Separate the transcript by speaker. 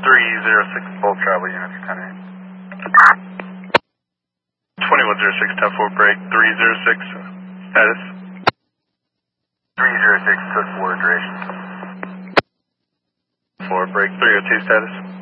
Speaker 1: 306 full travel units, 10-8. 2106, 10-4 break, 306, status.
Speaker 2: 306 took 4 duration.
Speaker 1: 4 break, 302 status.